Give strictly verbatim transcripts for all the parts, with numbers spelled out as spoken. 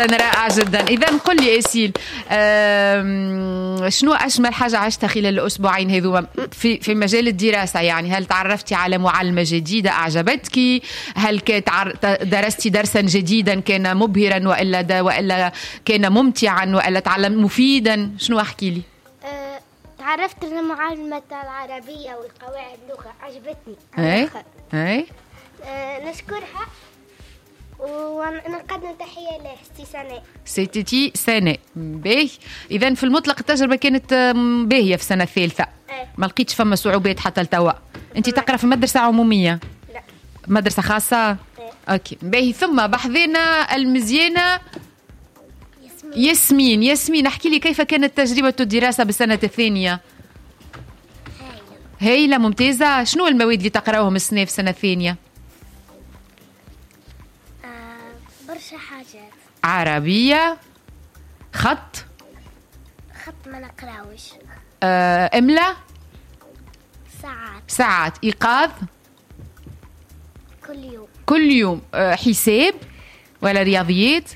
رائع جدا. إذا قل لي إسيل، شنو أجمل حاجة عشتها خلال الأسبوعين هذوما في في مجال الدراسة؟ يعني هل تعرفتي على معلمة جديدة أعجبتك؟ هل درستي درسا جديدا كان مبهرا وإلا وإلا كان ممتعا وإلا تعلم مفيدا؟ شنو أحكي لي؟ أه، تعرفت على معلمة العربية والقواعد اللغة، عجبتني. أي أي أه، نشكرها ونقدم تحية له. ستي سنة ستي سنة باهي. إذا في المطلق التجربة كانت باهية في السنة الثالثة. أه. ما لقيتش فما صعوبات حتى لتوا؟ أنت تقرأ في مدرسة عمومية؟ لا، مدرسة خاصة. أه. أوكي باهي. ثم بحذنا المزيانة ياسمين. ياسمين ياسمين احكي لي كيف كانت تجربة الدراسة بالسنة الثانية؟ هايلة. هايلة ممتازة. شنو المواد اللي تقرأوهم السنة في السنة الثانية؟ آه، برشا حاجات. عربية، خط خط ما نقراوش، آه، إملا، ساعات ساعات، إيقاظ كل يوم، كل يوم، آه، حساب ولا رياضيات؟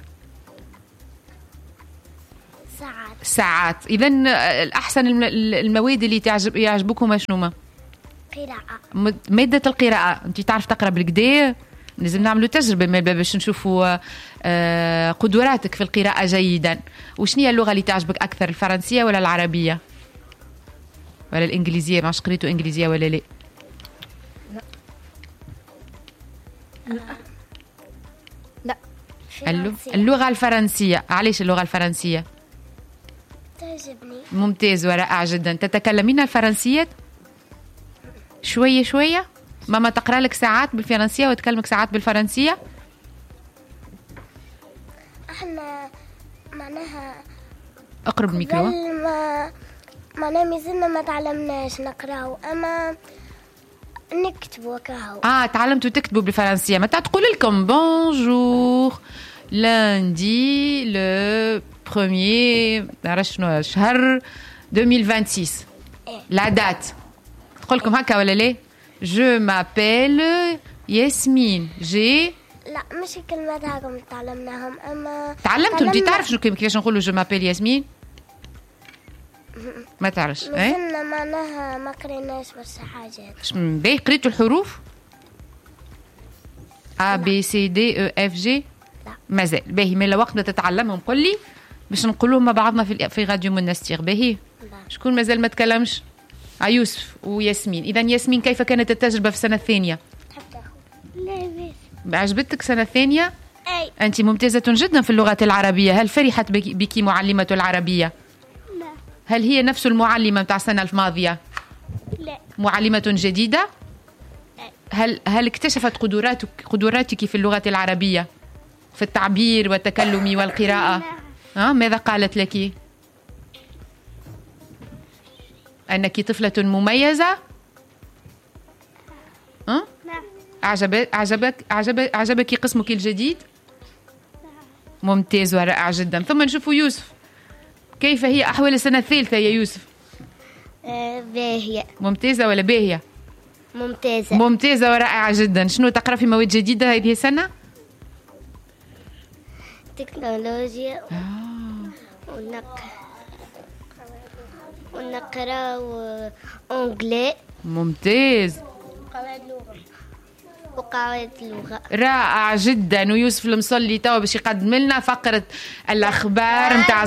ساعات ساعات. إذن آه، الأحسن الم- المواد اللي تعجب يعجبكم شنو؟ قراءة. مادة القراءة. أنت تعرف تقرأ بالكدا؟ لازم نعملوا تجربة باش نشوفوا آه، قدراتك في القراءة جيدا. وشنو هي اللغة اللي تعجبك أكثر، الفرنسية ولا العربية ولا الإنجليزية؟ ماش قريتوا إنجليزية ولا لا؟ لا، اللغة الفرنسية. علاش اللغة الفرنسية؟ تعجبني. ممتاز ورائع جدا. تتكلمين الفرنسية شوية شوية؟ ماما تقرأ لك ساعات بالفرنسية وتكلمك ساعات بالفرنسية؟ احنا معناها اقرب الميكرو. قبل ما معناها مازلنا ما تعلمناش نقراو، اما نكتبوا كهو. اه تعلمتوا تكتبوا بالفرنسية. متى تقول لكم بونجور lundi le premier نعرف شنو شهر ألفين وستة وعشرين لا دات، تقول لكم هكا ولا لا؟ je m'appelle ياسمين جي. لا، مش الكلمات هاكم تعلمناهم، اما تعلمتوا. انت تعرف شنو كيفاش نقولوا je m'appelle ياسمين؟ ما تعرفش؟ ايه مازلنا معناها ما قريناش برشا حاجات. باهي. قريتوا الحروف A B C D E F G؟ لا مازال. باهي من الوقت ما تتعلمهم قل لي باش نقولوهم مع بعضنا في في راديو منستير. باهي. لا. شكون مازال ما تكلمش؟ آه يوسف وياسمين. اذا ياسمين كيف كانت التجربة في السنة الثانية؟ تحب تاخذ؟ لا بس. عجبتك السنة الثانية؟ اي. أنت ممتازة جدا في اللغة العربية. هل فرحت بك, بك معلمة العربية؟ لا. هل هي نفس المعلمة متاع السنة الماضية؟ لا. معلمة جديدة؟ أي. هل هل اكتشفت قدراتك قدراتك في اللغة العربية في التعبير والتكلم والقراءة؟ ها ماذا قالت لك؟ أنك طفلة مميزة؟ ها؟ نعم. أعجبك أعجبك أعجبك أعجبك قسمك الجديد؟ ممتاز ورائع جدا. ثم نشوف يوسف، كيف هي أحوال السنة الثالثة يا يوسف؟ آه، باهية. ممتازة ولا باهية؟ ممتازة. ممتازة ورائعة جدا. شنو تقرأ في مواد جديدة هذه السنة؟ تكنولوجيا آه. ونق ونقرا أنجلي ممتاز. قواعد لغة وقواعد اللغة. رائع جدا. ويوسف المصلي توا باش يقدم لنا فقرة الأخبار متاع